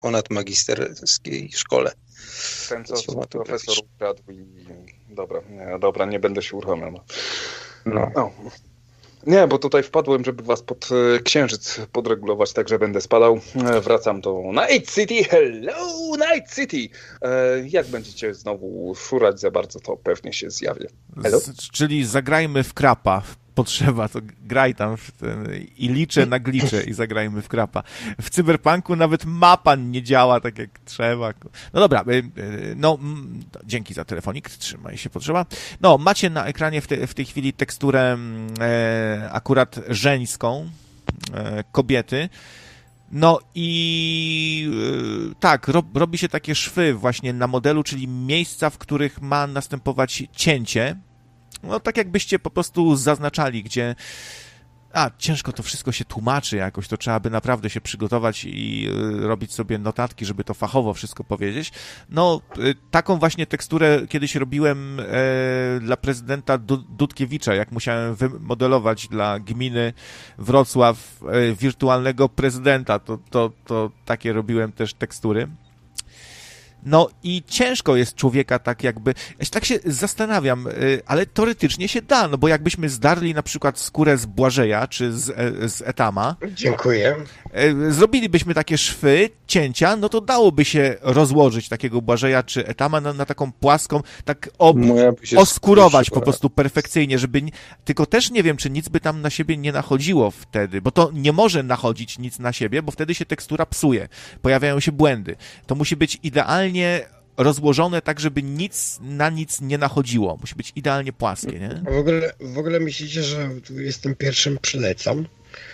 ponadmagisterskiej szkole. Ten, co profesor ukradł i... Dobra, nie będę się uruchamiał. No. Nie, bo tutaj wpadłem, żeby was pod księżyc podregulować, także będę spadał. Wracam do Night City. Hello, Night City! Jak będziecie znowu szurać za bardzo, to pewnie się zjawię. Czyli zagrajmy w krapa. Potrzeba, to graj tam i liczę na glicze i zagrajmy w krapa. W Cyberpunku nawet mapa nie działa tak jak trzeba. No dobra, dzięki za telefonik, trzymaj się, potrzeba. No, macie na ekranie w tej chwili teksturę akurat żeńską, kobiety. No i tak, robi się takie szwy właśnie na modelu, czyli miejsca, w których ma następować cięcie. No tak jakbyście po prostu zaznaczali, gdzie... ciężko to wszystko się tłumaczy jakoś, to trzeba by naprawdę się przygotować i robić sobie notatki, żeby to fachowo wszystko powiedzieć. No, taką właśnie teksturę kiedyś robiłem dla prezydenta Dudkiewicza, jak musiałem wymodelować dla gminy Wrocław wirtualnego prezydenta, to takie robiłem też tekstury. No i ciężko jest człowieka tak jakby... Ja się tak się zastanawiam, ale teoretycznie się da, no bo jakbyśmy zdarli na przykład skórę z Błażeja czy z Etama... Dziękuję. Zrobilibyśmy takie szwy, cięcia, no to dałoby się rozłożyć takiego Błażeja czy Etama na taką płaską, tak oskurować po prostu perfekcyjnie, żeby... Tylko też nie wiem, czy nic by tam na siebie nie nachodziło wtedy, bo to nie może nachodzić nic na siebie, bo wtedy się tekstura psuje, pojawiają się błędy. To musi być idealnie rozłożone tak, żeby nic na nic nie nachodziło. Musi być idealnie płaskie, nie? A w ogóle myślicie, że tu jestem pierwszym przylecam?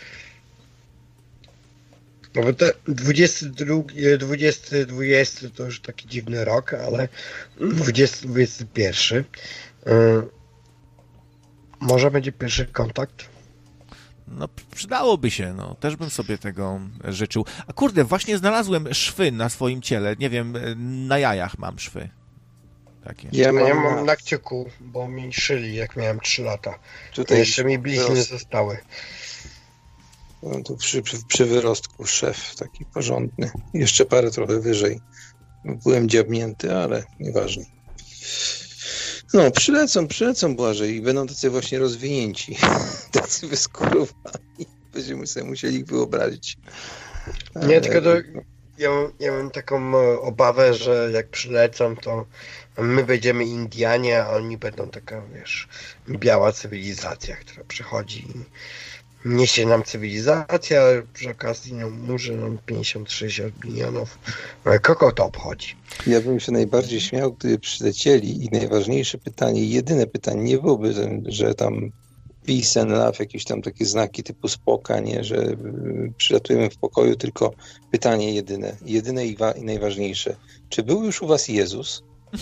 No bo te 2020 to już taki dziwny rok, ale 2021 może będzie pierwszy kontakt? No, przydałoby się, no. Też bym sobie tego życzył. A kurde, właśnie znalazłem szwy na swoim ciele. Nie wiem, na jajach mam szwy. Takie. Ja mam na kciuku, bo mi szyli, jak miałem 3 lata. Tutaj jeszcze mi blizny zostały. No, tu przy wyrostku szef taki porządny. Jeszcze parę trochę wyżej. Byłem dziabnięty, ale nieważne. No, przylecą Błażej i będą tacy właśnie rozwinięci, tacy wyskurowani. Będziemy sobie musieli ich wyobrazić. Nie, tylko ja mam taką obawę, że jak przylecą, to my będziemy Indianie, a oni będą taka, biała cywilizacja, która przychodzi i niesie nam cywilizację, ale przy okazji umrze nam 50-60 milionów. Kogo to obchodzi? Ja bym się najbardziej śmiał, gdyby przylecieli i najważniejsze pytanie, jedyne pytanie, nie byłoby, że tam peace and love, jakieś tam takie znaki typu spoka, nie, że przylatujemy w pokoju, tylko pytanie jedyne i najważniejsze. Czy był już u was Jezus?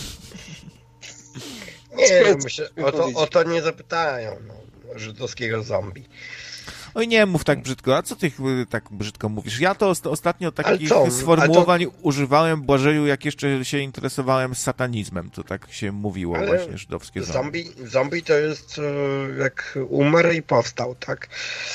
Nie, myślę, o to nie zapytają, żydowskiego zombie. Oj, nie mów tak brzydko. A co ty tak brzydko mówisz? Ja to ostatnio takich sformułowań używałem, Błażeju, jak jeszcze się interesowałem satanizmem. To tak się mówiło właśnie, żydowskie zombie. Zombie to jest jak umarł i powstał, tak?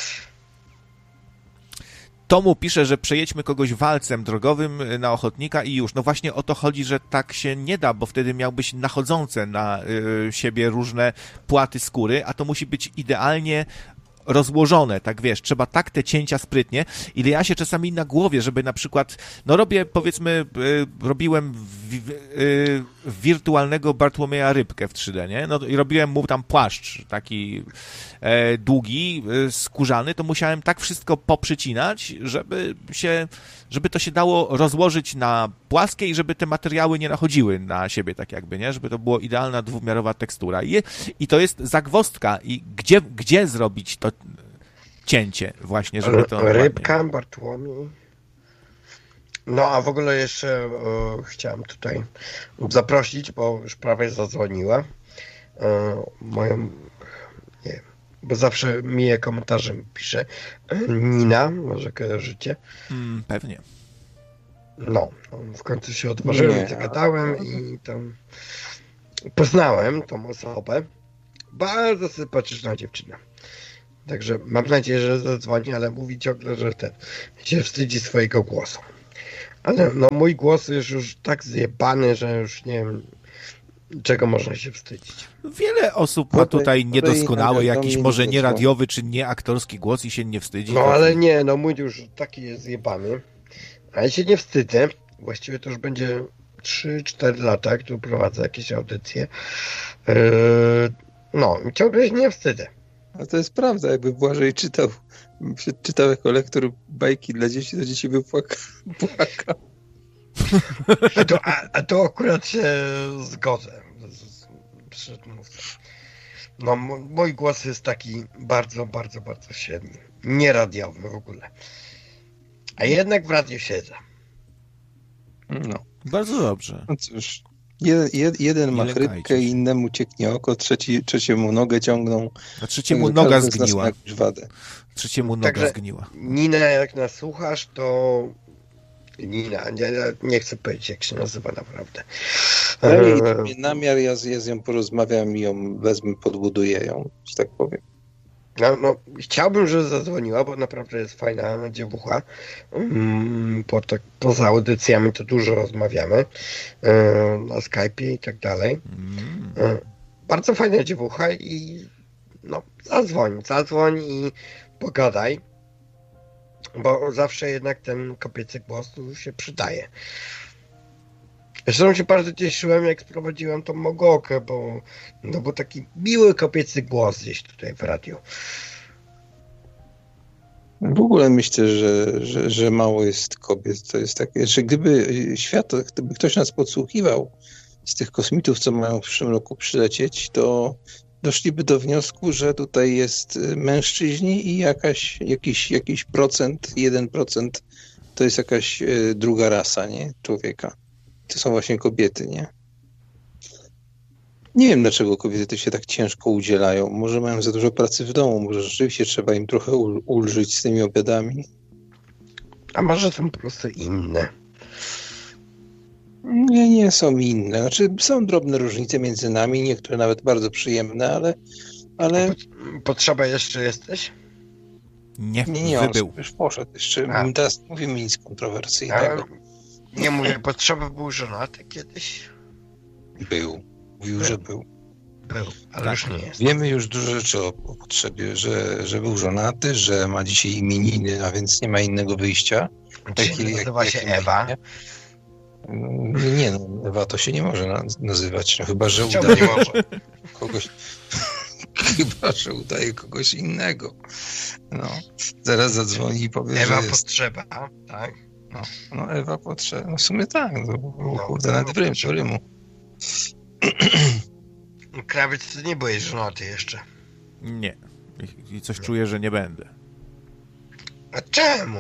Tomu pisze, że przejedźmy kogoś walcem drogowym na ochotnika i już. No właśnie o to chodzi, że tak się nie da, bo wtedy miałbyś nachodzące na siebie różne płaty skóry, a to musi być idealnie rozłożone, tak wiesz, trzeba tak te cięcia sprytnie, ile ja się czasami na głowie, żeby na przykład, no robiłem wirtualnego Bartłomieja Rybkę w 3D, nie? No i robiłem mu tam płaszcz taki długi, skórzany, to musiałem tak wszystko poprzycinać, żeby to się dało rozłożyć na płaskie i żeby te materiały nie nachodziły na siebie, tak jakby, nie? Żeby to była idealna dwuwymiarowa tekstura. I to jest zagwozdka. I gdzie zrobić to cięcie właśnie, żeby to... Rybka, Bartłomiej. No, a w ogóle jeszcze chciałem tutaj zaprosić, bo już prawie zadzwoniła, moją, nie wiem, bo zawsze miję komentarze, pisze Nina, może kojarzycie? Pewnie. No, w końcu się otworzyłem, zagadałem i tam poznałem tą osobę. Bardzo sympatyczna dziewczyna. Także mam nadzieję, że zadzwoni, ale mówi ciągle, że się wstydzi swojego głosu. Ale no mój głos jest już tak zjebany, że już nie wiem, czego można się wstydzić. Wiele osób ma tutaj niedoskonały, jakiś może nie radiowy, czy nie aktorski głos i się nie wstydzi. No ale nie, no mój już taki jest zjebany. A ja się nie wstydzę. Właściwie to już będzie 3-4 lata, jak tu prowadzę jakieś audycje. No, ciągle się nie wstydzę. A to jest prawda, jakby Błażej czytał jako lektor bajki dla dzieci, to dzieci by płakał. A to akurat się zgodzę z mówcą. No, mój głos jest taki bardzo, bardzo, bardzo średni. Nie radiowy w ogóle. A jednak w radiu siedzę. No. Bardzo dobrze. No cóż, jeden ma chrypkę, innemu cieknie oko, trzeciemu nogę ciągną. A trzeciemu noga zgniła. Trzeciemu noga zgniła. Nina, jak nas słuchasz, to... Nina, nie chcę powiedzieć, jak się nazywa naprawdę. Daj namiar, ja z nią porozmawiam i ją wezmę, podbuduję ją, że tak powiem. No, chciałbym, żeby zadzwoniła, bo naprawdę jest fajna dziewucha. Poza audycjami to dużo rozmawiamy na Skype'ie i tak dalej. Bardzo fajna dziewucha i no, zadzwoń i pogadaj, bo zawsze jednak ten kobiecy głos tu się przydaje. Zresztą się bardzo cieszyłem, jak sprowadziłem tą Mogokę, bo taki miły kobiecy głos gdzieś tutaj w radiu. W ogóle myślę, że mało jest kobiet. To jest takie, że gdyby ktoś nas podsłuchiwał z tych kosmitów, co mają w przyszłym roku przylecieć, to doszliby do wniosku, że tutaj jest mężczyźni i jakiś procent, 1% to jest jakaś druga rasa, nie? Człowieka. To są właśnie kobiety, nie? Nie wiem, dlaczego kobiety to się tak ciężko udzielają. Może mają za dużo pracy w domu, może rzeczywiście trzeba im trochę ulżyć z tymi obiadami. A może są po prostu inne? Nie są inne. Znaczy, są drobne różnice między nami, niektóre nawet bardzo przyjemne, ale... Potrzeba jeszcze jesteś? Nie, on już poszedł. Jeszcze teraz mówimy nic kontrowersyjnego. Nie mówię, potrzeba był żonaty kiedyś? Był. Mówił, że był. Ale tak, już nie jest. Wiemy już dużo rzeczy o potrzebie, że był żonaty, że ma dzisiaj imieniny, a więc nie ma innego wyjścia. Nazywa się Ewa. Nie, Ewa to się nie może nazywać, chyba że udaje kogoś. Chyba że udaje kogoś innego. No, zaraz zadzwoni i powie, Ewa że potrzeba, tak? No, Ewa potrzeba. No w sumie tak, kurde, nawet w rymu. Krawiec, ty nie byłeś żonaty jeszcze. Nie. I coś czuję, że nie będę. A czemu?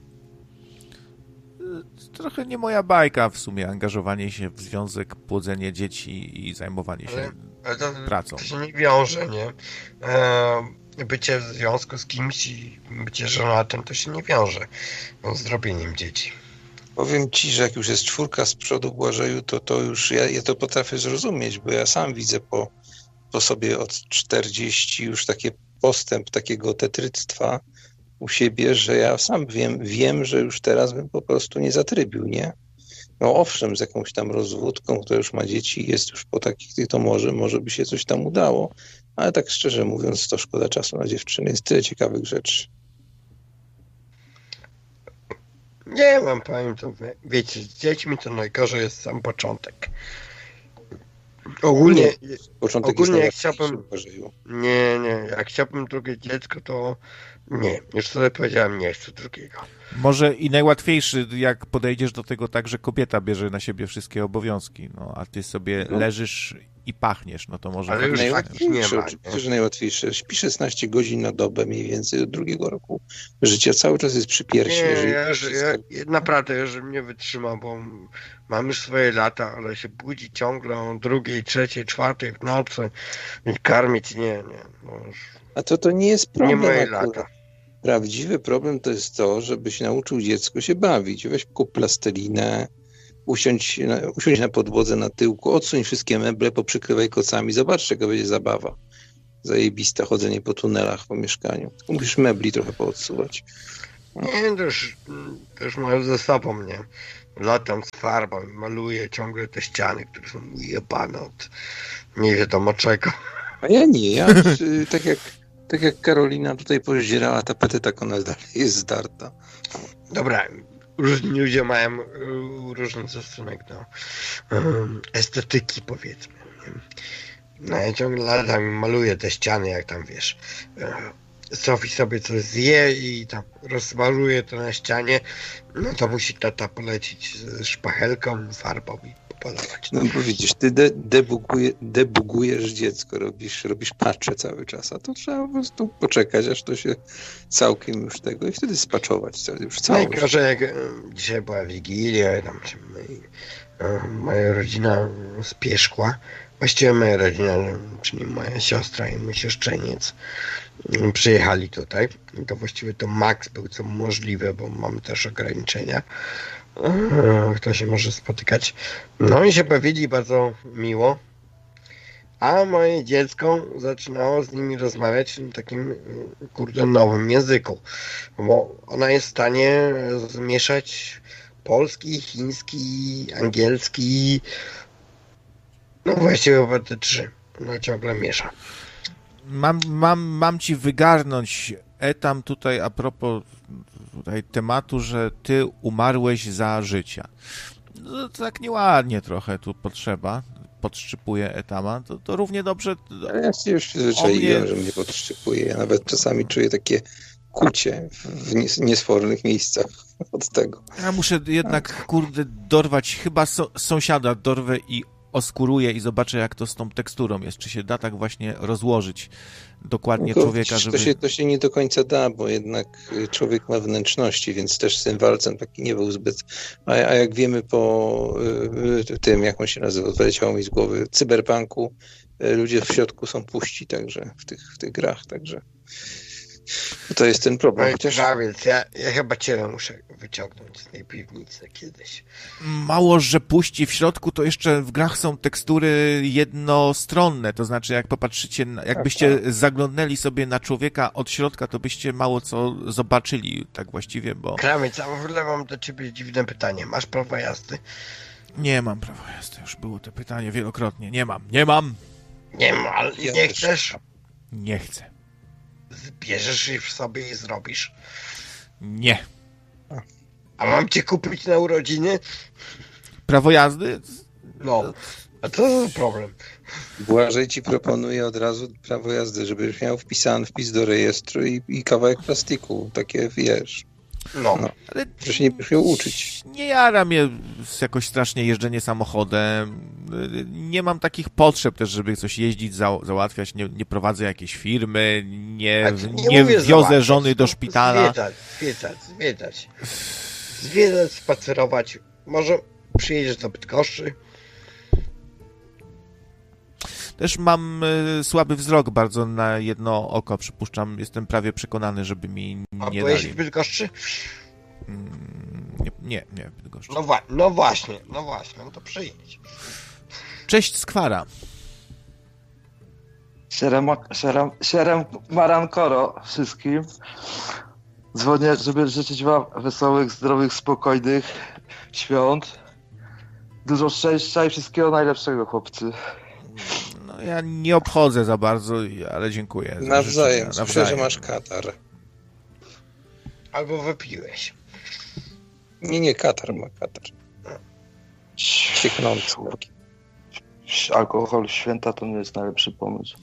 Trochę nie moja bajka w sumie, angażowanie się w związek, płodzenie dzieci i zajmowanie się pracą. To się nie wiąże, nie? Bycie w związku z kimś i bycie żonatym to się nie wiąże z robieniem dzieci. Powiem ci, że jak już jest 4 z przodu Błażeju, to już ja to potrafię zrozumieć, bo ja sam widzę po sobie od 40 już taki postęp takiego tetryctwa u siebie, że ja sam wiem, że już teraz bym po prostu nie zatrybił, nie? No owszem, z jakąś tam rozwódką, która już ma dzieci, jest już po takich, to może by się coś tam udało, ale tak szczerze mówiąc, to szkoda czasu na dziewczyny. Jest tyle ciekawych rzeczy. Nie mam, powiem to, wiecie, z dziećmi to najgorzej jest sam początek. Ogólnie jak chciałbym... jak chciałbym drugie dziecko, to nie. Już sobie powiedziałem, nie chcę drugiego. Może i najłatwiejszy, jak podejdziesz do tego tak, że kobieta bierze na siebie wszystkie obowiązki, a ty sobie leżysz i pachniesz, no to może... Ale już najłatwiejsze, oczywiście, że najłatwiejsze. Śpi 16 godzin na dobę mniej więcej do 2 roku życia. Cały czas jest przy piersi. Ja naprawdę, jeżeli mnie wytrzyma, bo mam już swoje lata, ale się budzi ciągle o 2, 3, 4 w nocy i karmić, nie. A to nie jest problem. Nie moje lata. Prawdziwy problem to jest to, żebyś nauczył dziecko się bawić. Weź kup plastelinę, usiądź na podłodze na tyłku, odsuń wszystkie meble, poprzykrywaj kocami. Zobacz, jaka będzie zabawa. Zajebista chodzenie po tunelach po mieszkaniu. Musisz mebli trochę poodsuwać. Nie, to już mam ze sobą, nie? Latam z farbą, maluję ciągle te ściany, które są ujebane od nie wiadomo czego. A ja nie, tak jak Karolina tutaj pozdzierała tapetę, tak ona dalej jest zdarta. Dobra, różni ludzie mają różny stosunek do estetyki, powiedzmy. No ja ciągle latam i maluję te ściany, jak tam wiesz. Sophie sobie coś zje i tam rozmaluje to na ścianie, no to musi tata polecić z szpachelką, farbą i popolować. No bo widzisz, ty debugujesz dziecko, robisz patche cały czas, a to trzeba po prostu poczekać, aż to się całkiem już tego i wtedy spaczować już całość. Najgorzej jak dzisiaj była Wigilia, tam moja rodzina spieszkła. Właściwie moja rodzina, czyli moja siostra i mój siostrzeniec przyjechali tutaj. To właściwie to maks był co możliwe, bo mamy też ograniczenia. Kto się może spotykać. No i się bawili bardzo miło. A moje dziecko zaczynało z nimi rozmawiać w takim nowym języku. Bo ona jest w stanie zmieszać polski, chiński, angielski. No właściwie chyba te trzy. No ciągle miesza. Mam ci wygarnąć etam tutaj a propos tutaj tematu, że ty umarłeś za życia. No, to tak nieładnie trochę tu potrzeba. Podszczypuje etama, to równie dobrze... Ja się już przyzwyczaiłem, że mnie podszczypuje. Ja nawet czasami czuję takie kucie w niesfornych miejscach od tego. Ja muszę jednak, kurde, dorwać, chyba sąsiada dorwę i oskuruję i zobaczę, jak to z tą teksturą jest. Czy się da tak właśnie rozłożyć dokładnie człowieka, żeby... To się nie do końca da, bo jednak człowiek ma wnętrzności, więc też z tym walcem taki nie był zbyt... A jak wiemy po tym, jak on się nazywa, wyleciało mi z głowy, cyberpunku, ludzie w środku są puści także w tych grach, także to jest ten problem. Chociaż... Więc ja chyba ciebie muszę wyciągnąć z tej piwnicy kiedyś. Mało, że puści w środku, to jeszcze w grach są tekstury jednostronne, to znaczy jak popatrzycie, jakbyście zaglądnęli sobie na człowieka od środka, to byście mało co zobaczyli, tak właściwie, bo... Kramiec, a w ogóle mam do ciebie dziwne pytanie. Masz prawo jazdy? Nie mam prawa jazdy, już było to pytanie wielokrotnie. Nie mam. Nie mam, ale nie chcesz? Nie chcę. Zbierzesz je w sobie i zrobisz? Nie. A mam cię kupić na urodziny? Prawo jazdy? No. A co za problem? Błażej ci proponuje od razu prawo jazdy, żebyś miał wpisany wpis do rejestru i kawałek plastiku. Takie, wiesz... No. Ale że się nie będziesz miał uczyć. Nie jara mnie jakoś strasznie jeżdżenie samochodem. Nie mam takich potrzeb też, żeby coś jeździć, załatwiać. Nie prowadzę jakiejś firmy, nie wiozę żony do szpitala. Zwiedzać, spacerować. Może przyjedziesz do Bydgoszczy. Też mam słaby wzrok bardzo na jedno oko, przypuszczam. Jestem prawie przekonany, żeby mi nie dali. A byłeś w Bydgoszczy? Nie, w Bydgoszczy. No właśnie, no to przyjedź. Cześć, Skwara. Sierem Marankoro wszystkim. Dzwonię, żeby życzyć wam wesołych, zdrowych, spokojnych świąt. Dużo szczęścia i wszystkiego najlepszego, chłopcy. No ja nie obchodzę za bardzo, ale dziękuję. Nawzajem. Słyszę, że masz katar. Albo wypiłeś. Nie, katar ma katar. Cieknący. Alkohol święta to nie jest najlepszy pomysł.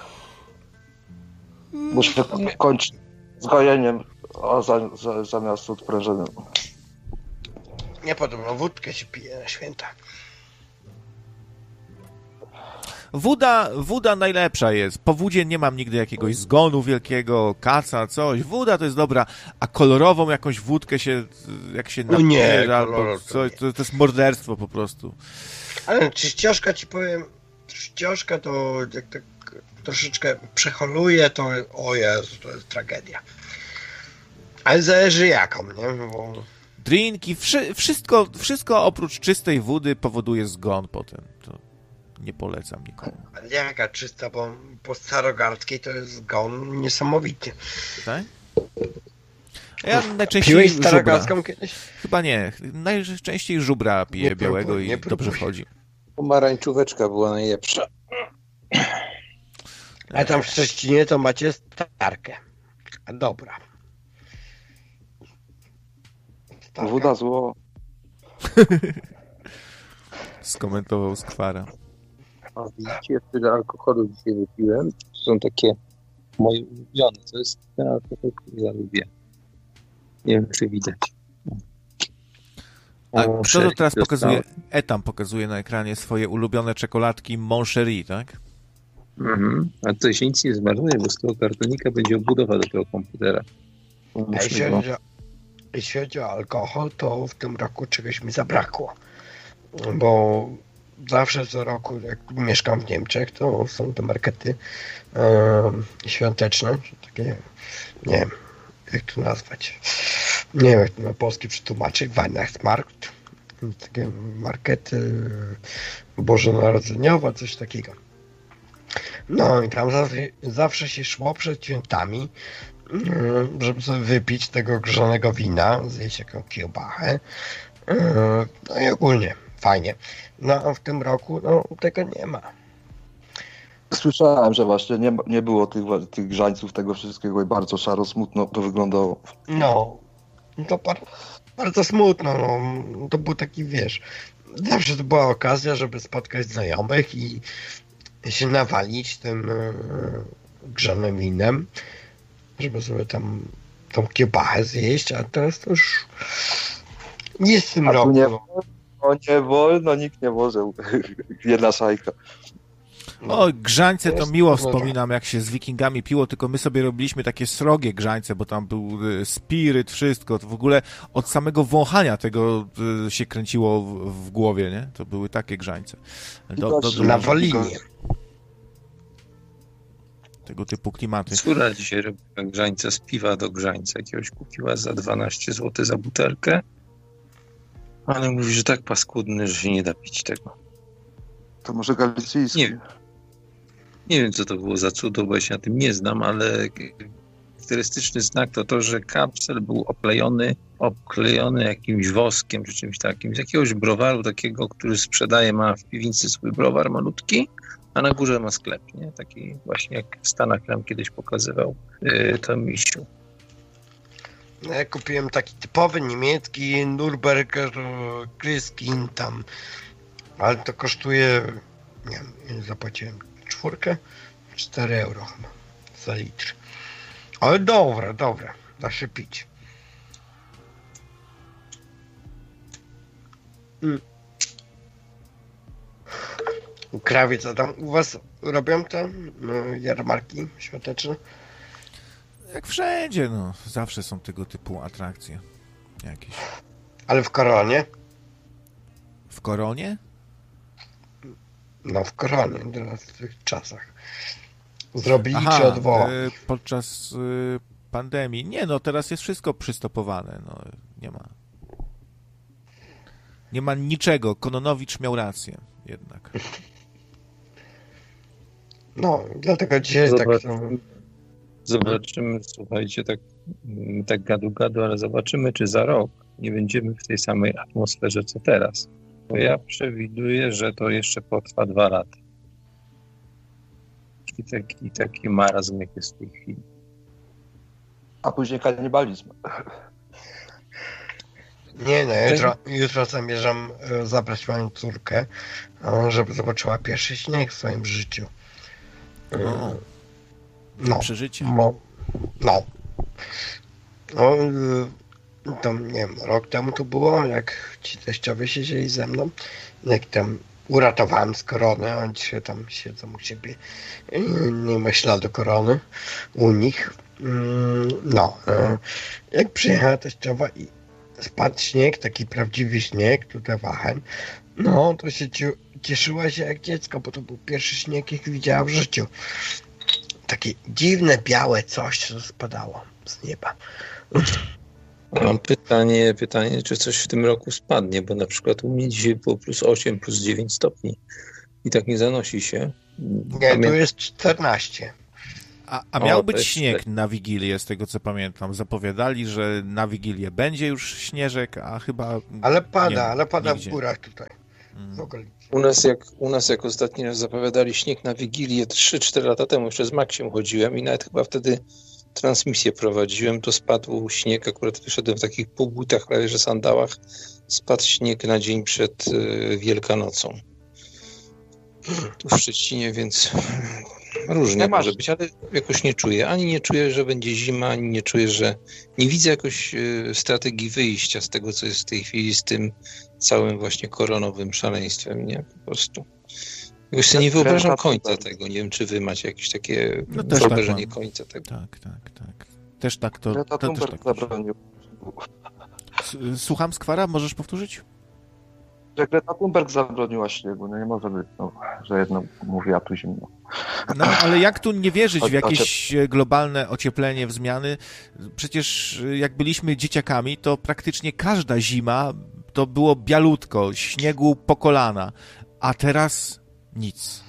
Muszę kończyć z gojeniem zamiast odprężeniem. Nie podobno, wódkę się pije na święta. Woda najlepsza jest. Po wodzie nie mam nigdy jakiegoś zgonu wielkiego, kaca, coś. Woda to jest dobra, a kolorową jakąś wódkę się, jak się napije, albo coś, to jest morderstwo po prostu. Ale czyścioszka ci powiem, czyścioszka to jak tak troszeczkę przeholuje, to o Jezu, to jest tragedia. Ale zależy jaką, nie? Bo... Drinki, wszystko oprócz czystej wody powoduje zgon potem. To nie polecam nikomu. Ale jaka czysta, bo po starogardzkiej to jest zgon niesamowity. Tak? Ja najczęściej Piłeś żubra. starogacką kiedyś? Chyba nie. Najczęściej żubra piję Nie białego próbuj, i nie dobrze próbuj. wchodzi. Pomarańczóweczka była najlepsza. A tam w Szczecinie to macie starkę. A dobra. Starka. Woda zło. Skomentował Skwara. A widzicie, tyle alkoholu dzisiaj wypiłem. Są takie moje ulubione. To jest ten alkohol, który ja lubię. Nie wiem, czy widać. A kto to teraz pokazuje? Etam pokazuje na ekranie swoje ulubione czekoladki Moncherie, tak? Mhm. A to się nic nie zmarnuje, bo z tego kartonika będzie obudowa do tego komputera. A jeśli chodzi o alkohol, to w tym roku czegoś mi zabrakło. Bo zawsze co roku, jak mieszkam w Niemczech, to są te markety świąteczne, takie, nie wiem, jak to nazwać. Nie wiem, jak to na polski przetłumaczyć. Weihnachtsmarkt. Takie markety bożonarodzeniowe, coś takiego. No i tam zawsze się szło przed świętami, żeby sobie wypić tego grzonego wina, zjeść jakąś kiełbachę. No i ogólnie fajnie. No a w tym roku tego nie ma. Słyszałem, że właśnie nie było tych grzańców, tego wszystkiego i bardzo szaro, smutno to wyglądało. No to bardzo smutno. No. To był taki, wiesz, zawsze to była okazja, żeby spotkać znajomych i się nawalić tym grzanym winem, żeby sobie tam tą kiełbachę zjeść, a teraz to już nie z tym roku. Nie wolno, nikt nie może. Jedna szajka. O, grzańce to miło no, wspominam, jak się z wikingami piło, tylko my sobie robiliśmy takie srogie grzańce, bo tam był spiryt, wszystko. To w ogóle od samego wąchania tego się kręciło w głowie, nie? To były takie grzańce. Na Wolinie. Tego typu klimaty. Córa dzisiaj robiła grzańca z piwa do grzańca. Jakiegoś kupiła za 12 zł za butelkę. Ale mówi, że tak paskudny, że się nie da pić tego. To może galicyjski. Nie wiem, co to było za cudo, bo ja się na tym nie znam, ale charakterystyczny znak to, że kapsel był obklejony jakimś woskiem czy czymś takim. Z jakiegoś browaru takiego, który sprzedaje, ma w piwnicy swój browar malutki, a na górze ma sklep, nie? Taki właśnie jak w Stanach nam kiedyś pokazywał to misiu. Ja kupiłem taki typowy niemiecki Nürnberger Kryskin tam, ale to kosztuje, nie wiem, zapłaciłem 4 euro chyba za litr. Ale dobra, da się pić. Krawiec, a tam u was robią te jarmarki świąteczne? Jak wszędzie, no. Zawsze są tego typu atrakcje jakieś. Ale w Koronie? W Koronie? No w Koronie, teraz w tych czasach. Zrobili czy odwołali? Podczas pandemii. Nie, no teraz jest wszystko przystopowane. No, nie ma niczego. Kononowicz miał rację jednak. No, dlatego dzisiaj Zobaczymy, słuchajcie, tak gadu, ale zobaczymy, czy za rok nie będziemy w tej samej atmosferze, co teraz. Bo ja przewiduję, że to jeszcze potrwa 2 lata. I taki marazm, jak jest w tej chwili. A później kanibalizm. Nie, no jutro zamierzam zabrać moją córkę, żeby zobaczyła pierwszy śnieg w swoim życiu. Przeżycie. To nie wiem, rok temu to było, jak ci teściowie siedzieli ze mną, jak tam uratowałem z korony, oni się tam siedzą u siebie, nie ma śladu korony u nich. Jak przyjechała teściowa i spadł śnieg, taki prawdziwy śnieg, tutaj Wachen, to się cieszyła się jak dziecko, bo to był pierwszy śnieg, jaki widziała w życiu. Takie dziwne, białe coś, co spadało z nieba. Mam pytanie, czy coś w tym roku spadnie, bo na przykład u mnie dzisiaj było +8, +9 stopni i tak nie zanosi się. Nie, tu jest 14. A miał być śnieg na Wigilię, z tego co pamiętam. Zapowiadali, że na Wigilię będzie już śnieżek, a chyba... Ale pada w górach tutaj. W okolicy. U nas jak ostatni raz zapowiadali śnieg na Wigilię 3-4 lata temu, jeszcze z Maksiem chodziłem i nawet chyba wtedy transmisję prowadziłem, to spadł śnieg, akurat wyszedłem w takich półbutach, prawie że sandałach, spadł śnieg na dzień przed Wielkanocą. Tu w Szczecinie, więc różnie może być, ale jakoś nie czuję. Ani nie czuję, że będzie zima, ani nie czuję, że... Nie widzę jakoś strategii wyjścia z tego, co jest w tej chwili z tym całym właśnie koronowym szaleństwem, nie? Po prostu. Jakoś sobie nie wyobrażam końca tego. Nie wiem, czy wy macie jakieś takie wyobrażenie końca tego. Tak. Też tak to... Greta Thunberg zabronił. Słucham, Skwara? Możesz powtórzyć? Że Greta Thunberg zabroniła śniegu. No nie może być, że jedno mówi, a tu zimno. No, ale jak tu nie wierzyć w jakieś globalne ocieplenie, w zmiany? Przecież jak byliśmy dzieciakami, to praktycznie każda zima to było bialutko, śniegu po kolana, a teraz nic.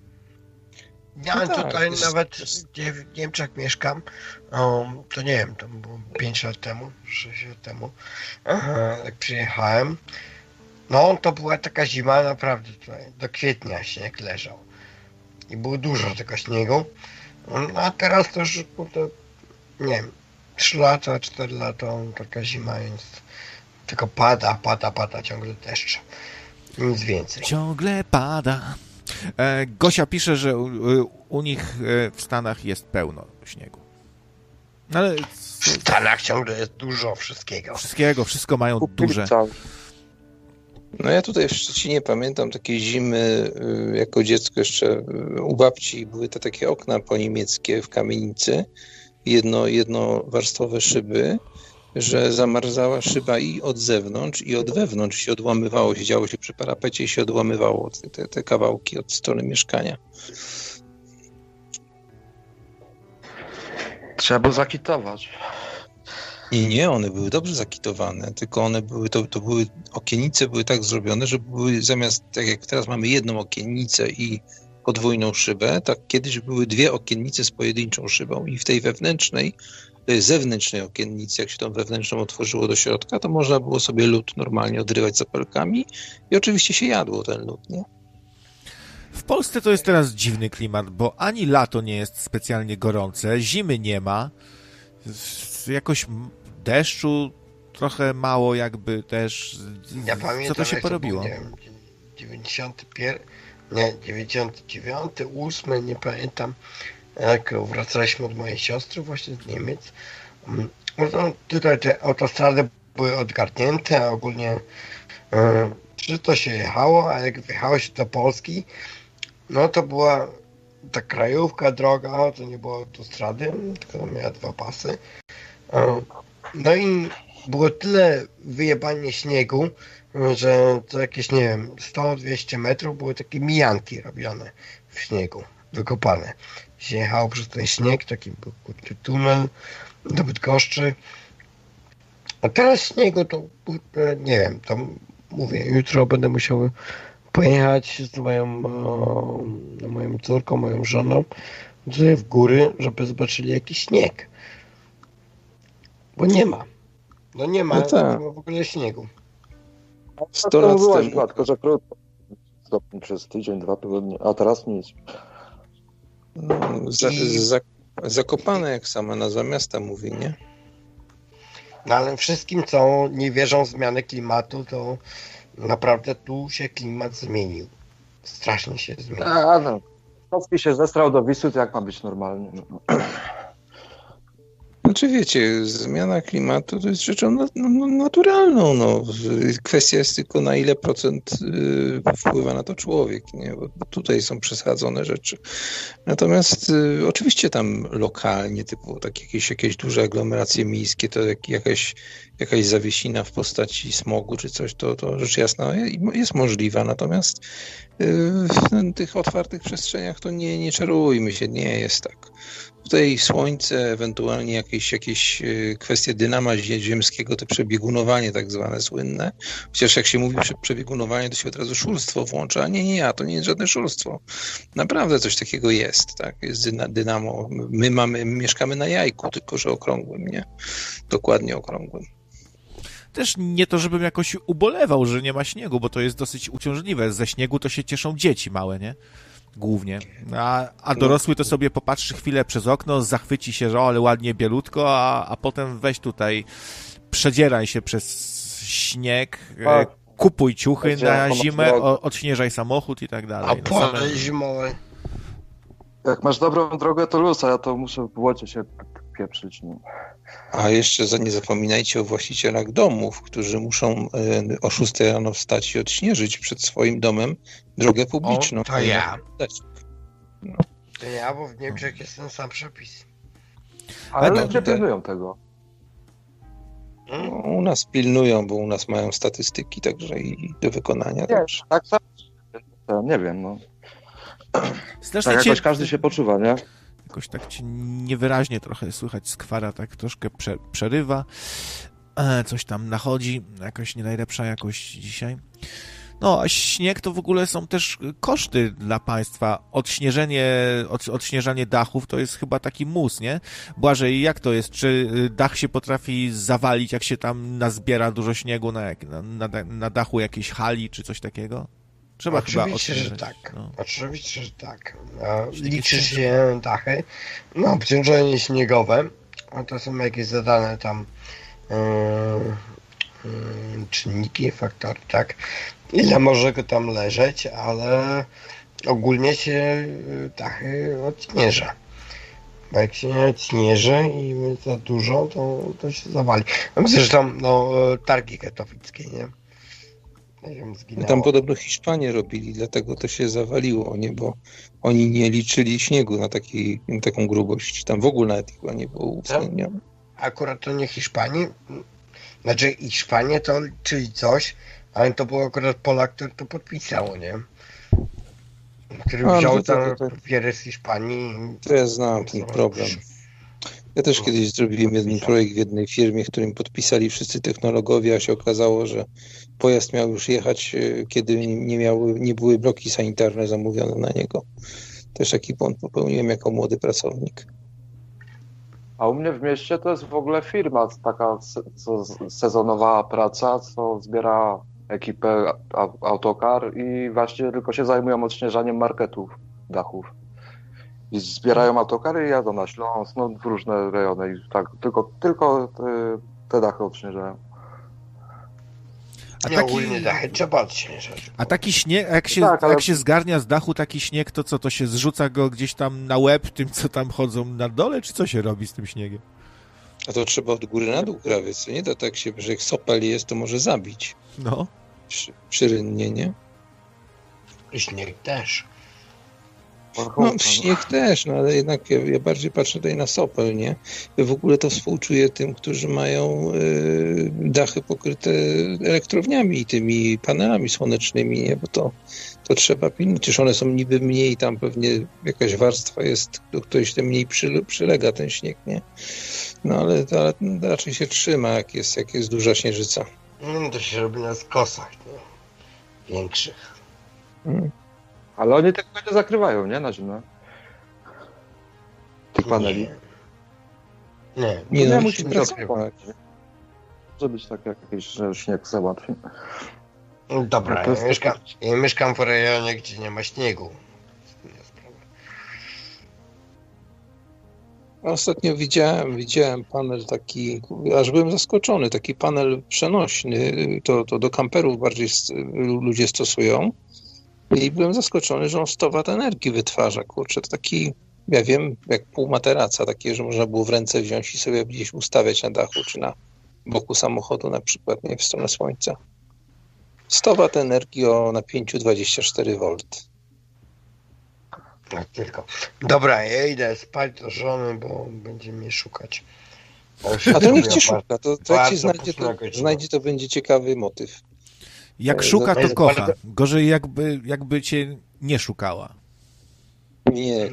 Ja tutaj nawet gdzie w Niemczech mieszkam, to nie wiem, to było 5 lat temu, 6 lat temu, jak przyjechałem, no to była taka zima naprawdę tutaj, do kwietnia śnieg leżał i było dużo tego śniegu, a teraz to już, nie wiem, 3 lata, 4 lata taka zima jest, tylko pada ciągle deszcz, nic więcej. Ciągle pada. Gosia pisze, że u nich w Stanach jest pełno śniegu. Ale w Stanach ciągle jest dużo wszystkiego. Wszystko mają duże. No ja tutaj w Szczecinie pamiętam takie zimy, jako dziecko jeszcze u babci były te takie okna poniemieckie w kamienicy, jednowarstwowe szyby, że zamarzała szyba i od zewnątrz, i od wewnątrz się odłamywało, siedziało się przy parapecie i się odłamywało te kawałki od strony mieszkania. Trzeba było zakitować. Nie, one były dobrze zakitowane, tylko one były, to były, okiennice były tak zrobione, że były zamiast, tak jak teraz mamy jedną okiennicę i podwójną szybę, tak kiedyś były 2 okiennice z pojedynczą szybą i w tej zewnętrznej okiennicy, jak się tą wewnętrzną otworzyło do środka, to można było sobie lód normalnie odrywać zapelkami i oczywiście się jadło ten lód, nie? W Polsce to jest teraz dziwny klimat, bo ani lato nie jest specjalnie gorące, zimy nie ma, jakoś deszczu trochę mało jakby też. Ja pamiętam, co to się porobiło? Nie wiem, 99, 8, nie pamiętam, jak wracaliśmy od mojej siostry właśnie z Niemiec. No, tutaj te autostrady były odgarnięte, a ogólnie to się jechało, a jak wjechało się do Polski, no to była ta krajówka droga, to nie było autostrady, tylko miała 2 pasy. No i było tyle wyjebanie śniegu, że to jakieś, nie wiem, 100-200 metrów były takie mijanki robione w śniegu, wykopane. Się jechało przez ten śnieg, taki był tunel do Bydgoszczy. A teraz śniegu to, nie wiem, to mówię, jutro będę musiał pojechać z moją córką, moją żoną w góry, żeby zobaczyli jakiś śnieg. Bo nie ma. No nie ma, nie ma w ogóle śniegu. 100 lat temu. Tylko że krótko. Stopni przez tydzień, 2 tygodnie, a teraz nic. No, Zakopane, jak sama nazwa miasta mówi, nie? No ale wszystkim, co nie wierzą w zmianę klimatu, to naprawdę tu się klimat zmienił. Strasznie się zmienił. A no, Kowski się zestrał do Wisły, to jak ma być normalnie? No. Znaczy wiecie, zmiana klimatu to jest rzeczą naturalną. No. Kwestia jest tylko na ile procent wpływa na to człowiek, nie? Bo tutaj są przesadzone rzeczy. Natomiast oczywiście tam lokalnie, typu tak jakieś duże aglomeracje miejskie, to jakaś zawiesina w postaci smogu czy coś, to rzecz jasna jest możliwa. Natomiast w tych otwartych przestrzeniach to nie czarujmy się, nie jest tak. Tutaj słońce, ewentualnie jakieś kwestie dynama ziemskiego, to przebiegunowanie tak zwane słynne. Chociaż jak się mówi przebiegunowanie, to się od razu szulstwo włącza, a nie, to nie jest żadne szulstwo. Naprawdę coś takiego jest, tak? Jest dynamo. My mieszkamy na jajku, tylko że okrągłym, nie? Dokładnie okrągłym. Też nie to, żebym jakoś ubolewał, że nie ma śniegu, bo to jest dosyć uciążliwe. Ze śniegu to się cieszą dzieci małe, nie? Głównie. A dorosły to sobie popatrzy chwilę przez okno, zachwyci się, że ale ładnie bielutko, a potem weź tutaj, przedzieraj się przez śnieg, kupuj ciuchy na zimę, odśnieżaj samochód i tak dalej. A płatne zimowe. Jak masz dobrą drogę, to luz, a ja to muszę w błocie się pieprzyć. No. A jeszcze nie zapominajcie o właścicielach domów, którzy muszą o 6 rano wstać i odśnieżyć przed swoim domem drogę publiczną. O, to ja. No. To ja, bo w Niemczech jest ten sam przepis. Ale ludzie pilnują tego. No, u nas pilnują, bo u nas mają statystyki także i do wykonania. Nie, także. tak, nie wiem, no. Strasznie tak jakoś każdy się poczuwa, nie? Jakoś tak cię niewyraźnie trochę słychać, skwara tak troszkę przerywa, coś tam nachodzi, jakaś nie najlepsza jakość dzisiaj. No, a śnieg to w ogóle są też koszty dla państwa. Odśnieżanie dachów to jest chyba taki mus, nie? Błażej, jak to jest? Czy dach się potrafi zawalić, jak się tam nazbiera dużo śniegu na dachu jakiejś hali, czy coś takiego? Trzeba oczywiście, że tak. No. Oczywiście, że tak. Liczy się dachy. No, obciążenie śniegowe. To są jakieś zadane tam czynniki, faktory, tak? Ile może go tam leżeć, ale ogólnie się dachy odśnieża. Bo jak się nie odśnieży i za dużo, to się zawali. Myślę, że tam targi katowickie, nie? Tam podobno Hiszpanie robili, dlatego to się zawaliło, nie? Bo oni nie liczyli śniegu na taką grubość. Tam w ogóle nawet chyba nie było uwzględnione. Akurat to nie Hiszpanii. Znaczy Hiszpanie to liczyli coś, ale to był akurat Polak, który to podpisał, nie? Który wziął tam papiery z Hiszpanii. To ja znam ten problem. Ja też kiedyś zrobiłem jeden projekt w jednej firmie, w którym podpisali wszyscy technologowie, a się okazało, że pojazd miał już jechać, kiedy nie były bloki sanitarne zamówione na niego. Też taki błąd popełniłem jako młody pracownik. A u mnie w mieście to jest w ogóle firma taka sezonowa praca, co zbiera ekipę Autocar i właśnie tylko się zajmują odśnieżaniem marketów, dachów. I zbierają autokary i jadą na Śląsk, no w różne rejony i tak, tylko te dachy odśnieżają. Ogólnie dachy trzeba odśnieżać. A taki śnieg, jak się zgarnia z dachu taki śnieg, to co, to się zrzuca go gdzieś tam na łeb tym, co tam chodzą na dole, czy co się robi z tym śniegiem? A to trzeba od góry na dół prawie, co nie? To tak się, że jak sopel jest, to może zabić. No. Przyrynnie, nie? Śnieg też. No, śnieg też, no ale jednak ja bardziej patrzę tutaj na sopel, nie? Ja w ogóle to współczuję tym, którzy mają dachy pokryte elektrowniami i tymi panelami słonecznymi, nie? Bo to trzeba pilnować. Przecież one są niby mniej, tam pewnie jakaś warstwa jest, do której się mniej przylega ten śnieg, nie? No ale raczej się trzyma, jak jest duża śnieżyca. To się robi na skosach, nie? Większych. Ale oni tego nie zakrywają, nie? Na zimę. Tych paneli. Nie musi zakrywać. Może być tak jakiś, że śnieg załatwi. Dobra, ja mieszkam w rejonie, gdzie nie ma śniegu. Ostatnio widziałem panel taki, aż byłem zaskoczony, taki panel przenośny, to do kamperów bardziej ludzie stosują. I byłem zaskoczony, że on 100 W energii wytwarza. Kurczę, to taki, ja wiem, jak pół materaca, takie, że można było w ręce wziąć i sobie gdzieś ustawiać na dachu, czy na boku samochodu na przykład, nie w stronę słońca. 100 W energii o napięciu 24 V. Tak tylko. Dobra, ja idę spać do żony, bo będzie mnie szukać. A to niech cię szuka, to jak cię znajdzie, to będzie ciekawy motyw. Jak szuka, to kocha. Gorzej jakby cię nie szukała. Nie,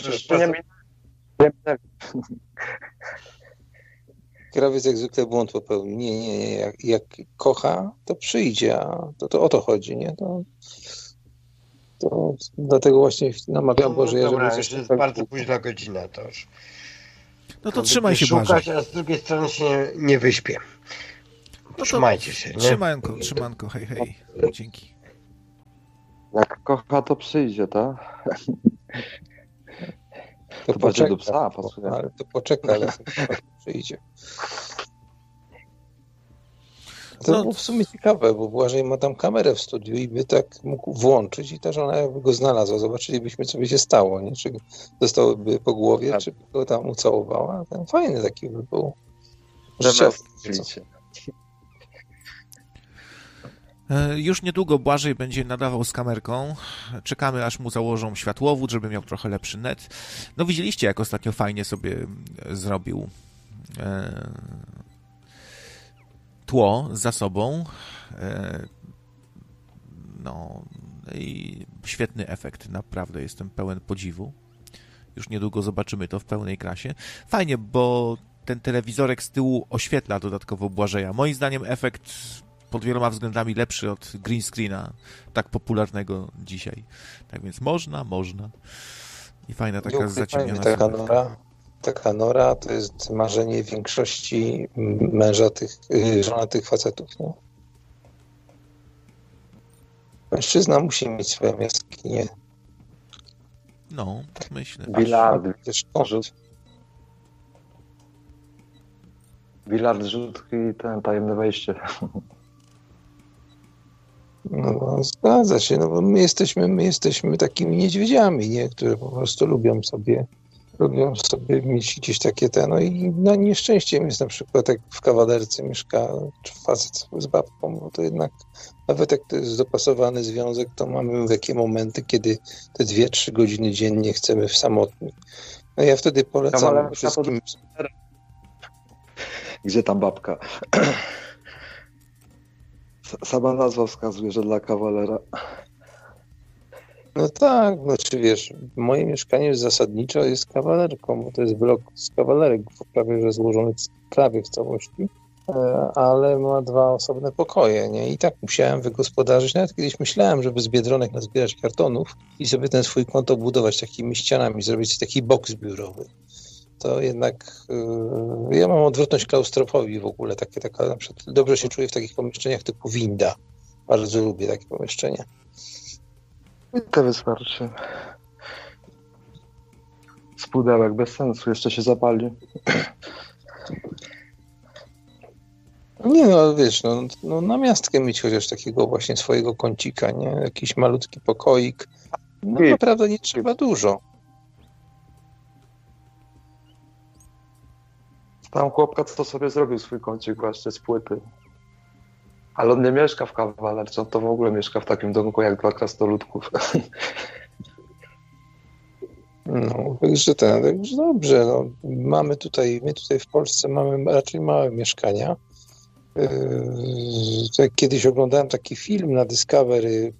krawiec jak zwykle błąd popełnił. Nie. Jak kocha, to przyjdzie, a to o to chodzi, nie? To dlatego właśnie namawiam Boże, dobra, już jest bardzo późna godzina, to już. No to trzymaj się, szukać, a z drugiej strony się nie wyśpię. Trzymajcie się, nie? Trzymanko, hej. Dzięki. Jak kocha, to przyjdzie, tak? To poczeka, do psa pasuje. Ale to poczeka, ale przyjdzie. To było w sumie ciekawe, bo Błażej ma tam kamerę w studiu i by tak mógł włączyć i ta żona jakby go znalazła. Zobaczylibyśmy, co by się stało, nie? Czy dostałyby po głowie, czy by go tam ucałowała. Ten fajny taki by był. Już niedługo Błażej będzie nadawał z kamerką. Czekamy, aż mu założą światłowód, żeby miał trochę lepszy net. No widzieliście, jak ostatnio fajnie sobie zrobił tło za sobą. No i świetny efekt. Naprawdę jestem pełen podziwu. Już niedługo zobaczymy to w pełnej krasie. Fajnie, bo ten telewizorek z tyłu oświetla dodatkowo Błażeja. Moim zdaniem efekt pod wieloma względami lepszy od green screena, tak popularnego dzisiaj. Tak więc można. I fajna taka zaciemniona taka nora to jest marzenie większości żonatych facetów, nie? Mężczyzna musi mieć swoją jaskinię. No, myślę. Bilard, rzutki i ten tajemne wejście. No, zgadza się, no bo my jesteśmy takimi niedźwiedziami, nie? Które po prostu lubią sobie mieć gdzieś takie no i na nieszczęściem jest na przykład jak w kawalerce mieszka facet z babką, bo to jednak nawet jak to jest dopasowany związek, to mamy takie momenty, kiedy te 2-3 godziny dziennie chcemy w samotni. No ja wtedy polecam wszystkim... Gdzie tam babka? Sama nazwa wskazuje, że dla kawalera. No tak, znaczy wiesz, moje mieszkanie zasadniczo jest kawalerką, bo to jest blok z kawalerek, prawie że złożony prawie w całości, ale ma 2 osobne pokoje, nie? I tak musiałem wygospodarzyć, nawet kiedyś myślałem, żeby z Biedronek nazbierać kartonów i sobie ten swój kąt obudować takimi ścianami, zrobić taki boks biurowy. To jednak ja mam odwrotność klaustrofobii w ogóle, taka na przykład dobrze się czuję w takich pomieszczeniach typu winda. Bardzo lubię takie pomieszczenia. I to wystarczy. Z pudełek bez sensu, jeszcze się zapali. Nie no, wiesz, no namiastkę mieć chociaż takiego właśnie swojego kącika, nie? Jakiś malutki pokoik. No naprawdę nie trzeba dużo. Tam chłopka to sobie zrobił swój kącik właśnie z płyty. Ale on nie mieszka w kawalerce, on to w ogóle mieszka w takim domku jak 2 krasnoludków. No, także dobrze. No. My tutaj w Polsce mamy raczej małe mieszkania. Kiedyś oglądałem taki film na Discovery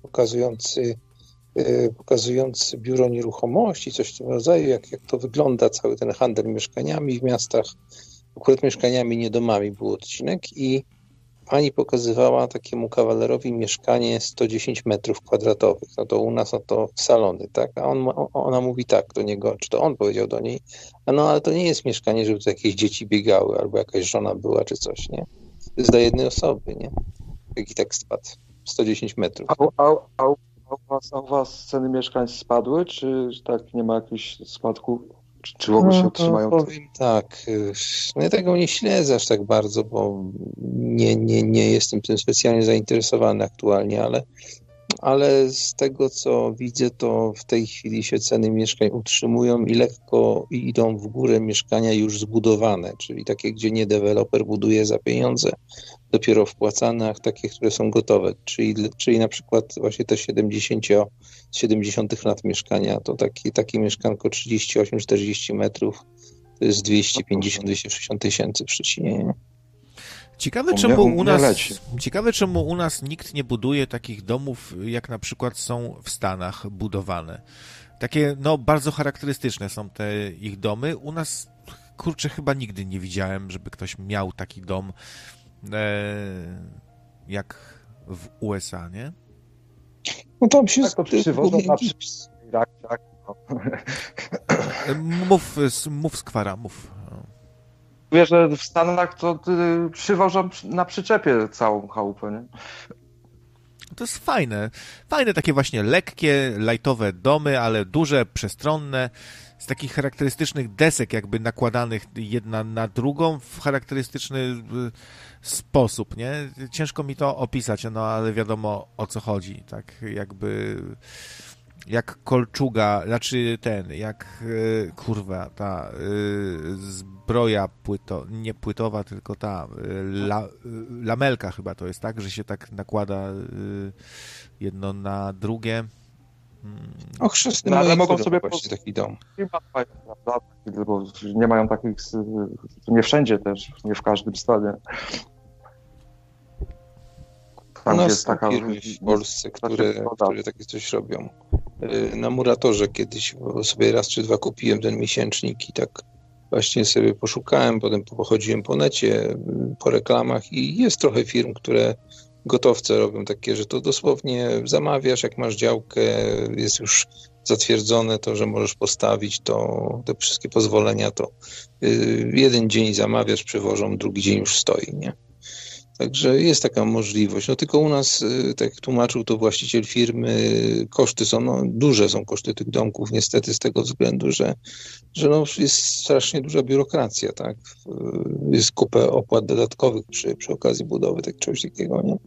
pokazujący biuro nieruchomości, coś w tym rodzaju, jak to wygląda cały ten handel mieszkaniami w miastach. Akurat mieszkaniami, nie domami był odcinek i pani pokazywała takiemu kawalerowi mieszkanie 110 metrów kwadratowych. No to u nas to salony, tak? A ona mówi tak do niego, czy to on powiedział do niej, ale to nie jest mieszkanie, żeby tu jakieś dzieci biegały, albo jakaś żona była, czy coś, nie? To jest dla jednej osoby, nie? Jaki tekst padł? 110 metrów. A u was ceny mieszkań spadły, czy tak nie ma jakichś spadków? Czy w ogóle się utrzymają? Powiem tak, ja tego nie śledzę aż tak bardzo, bo nie jestem tym specjalnie zainteresowany aktualnie, ale z tego, co widzę, to w tej chwili się ceny mieszkań utrzymują i lekko idą w górę mieszkania już zbudowane, czyli takie, gdzie nie deweloper buduje za pieniądze, dopiero wpłacane, a takie, które są gotowe, czyli na przykład właśnie te 70 lat mieszkania, to takie mieszkanko 38-40 metrów, to jest 250-260 tysięcy w Szczecinie. Nie? Ciekawe, czemu u nas nikt nie buduje takich domów, jak na przykład są w Stanach budowane. Takie, bardzo charakterystyczne są te ich domy. U nas, kurczę, chyba nigdy nie widziałem, żeby ktoś miał taki dom jak w USA, nie? No tam się... Tak to przywożą na Mów Skwara, mów. Wiesz, że w Stanach to przywożą na przyczepie całą chałupę, nie? To jest fajne. Fajne takie właśnie lekkie, lajtowe domy, ale duże, przestronne, z takich charakterystycznych desek jakby nakładanych jedna na drugą w charakterystyczny sposób, nie? Ciężko mi to opisać, ale wiadomo o co chodzi, tak jakby jak kolczuga, znaczy jak ta zbroja nie płytowa, tylko ta lamelka chyba to jest, tak, że się tak nakłada jedno na drugie. Chrzestny ale mogą sobie właśnie taki dom. Bo nie mają takich, nie wszędzie też, nie w każdym stanie. Tam jest taka firmy w Polsce, które takie coś robią. Na Muratorze kiedyś sobie raz czy dwa kupiłem ten miesięcznik i tak właśnie sobie poszukałem, potem pochodziłem po necie, po reklamach i jest trochę firm, które gotowce robią takie, że to dosłownie zamawiasz, jak masz działkę, jest już zatwierdzone to, że możesz postawić to, te wszystkie pozwolenia, to jeden dzień zamawiasz, przywożą, drugi dzień już stoi, nie? Także jest taka możliwość. No tylko u nas, tak jak tłumaczył to właściciel firmy, koszty są, duże są koszty tych domków, niestety z tego względu, że jest strasznie duża biurokracja, tak? Jest kupę opłat dodatkowych przy okazji budowy czegoś takiego, nie?